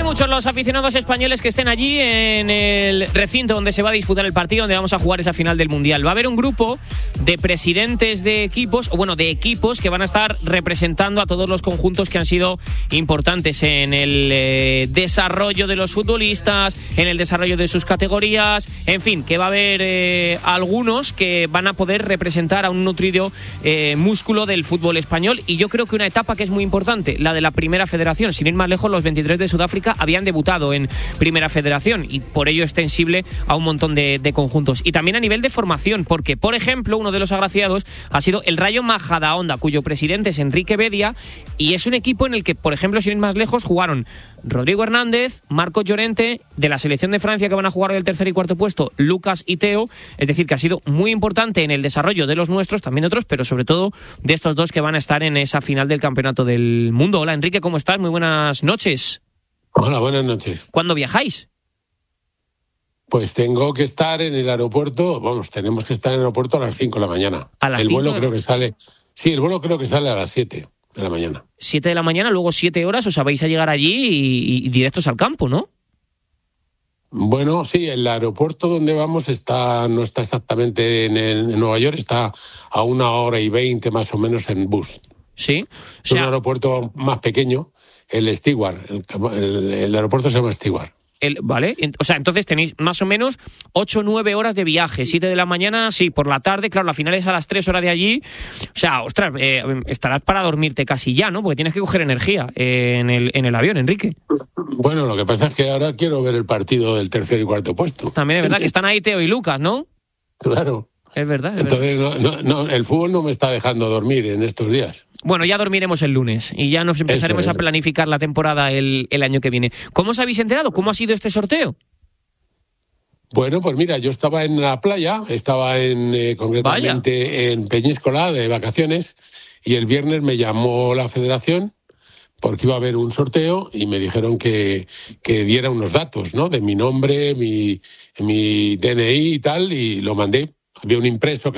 muchos los aficionados españoles que estén allí en el recinto donde se va a disputar el partido, donde vamos a jugar esa final del Mundial. Va a haber un grupo de presidentes de equipos, o bueno, de equipos que van a estar representando a todos los conjuntos que han sido importantes en el desarrollo de los futbolistas, en el desarrollo de sus categorías, en fin, que va a haber algunos que van a poder representar a un nutrido músculo del fútbol español. Y yo creo que una etapa que es muy importante, la de la Primera Federación. Sin ir más lejos, los 23 de Sudáfrica habían debutado en Primera Federación y por ello extensible a un montón de conjuntos. Y también a nivel de formación, porque, por ejemplo, uno de los agraciados ha sido el Rayo Majadahonda, cuyo presidente es Enrique Bedia, y es un equipo en el que, por ejemplo, sin ir más lejos, jugaron Rodrigo Hernández, Marcos Llorente, de la selección de Francia que van a jugar el tercer y cuarto puesto, Lucas y Teo. Es decir, que ha sido muy importante en el desarrollo de los nuestros, también de otros, pero sobre todo de estos dos que van a estar en esa final del Campeonato del Mundo. Hola, Enrique, ¿cómo estás? Muy buenas noches. Hola, buenas noches. ¿Cuándo viajáis? Pues tengo que estar en el aeropuerto, tenemos que estar en el aeropuerto a las 5 de la mañana. ¿A las 5? El vuelo creo que sale, sí, el vuelo creo que sale a las 7 de la mañana. 7 de la mañana, luego 7 horas, os vais a llegar allí y directos al campo, ¿no? Bueno, sí, el aeropuerto donde vamos no está exactamente en Nueva York, está a 1 hora y 20 más o menos en bus. Sí. Es un aeropuerto más pequeño, el Stewart, el aeropuerto se llama Stewart. Vale, o sea, entonces tenéis más o menos 8 o 9 horas de viaje, 7 de la mañana, sí, por la tarde, claro, la final es a las 3 horas de allí. O sea, ostras, estarás para dormirte casi ya, ¿no? Porque tienes que coger energía en el avión, Enrique. Bueno, lo que pasa es que ahora quiero ver el partido del tercer y cuarto puesto. También es verdad que están ahí Teo y Lucas, ¿no? Claro. Es verdad. Entonces, no, el fútbol no me está dejando dormir en estos días. Bueno, ya dormiremos el lunes y ya nos empezaremos a planificar la temporada el año que viene. ¿Cómo os habéis enterado? ¿Cómo ha sido este sorteo? Bueno, pues mira, yo estaba en la playa, estaba concretamente en Peñíscola de vacaciones, y el viernes me llamó la federación porque iba a haber un sorteo y me dijeron que diera unos datos, ¿no? De mi nombre, mi DNI y tal, y lo mandé. Había un impreso